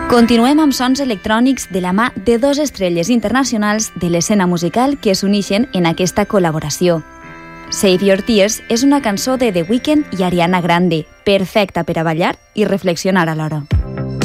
Continuem amb sons electrònics de la mà de dos estrelles internacionals de l'escena musical que s'uneixen en aquesta col·laboració. Save Your Tears és una cançó de The Weeknd i Ariana Grande, perfecta per a ballar i reflexionar alhora.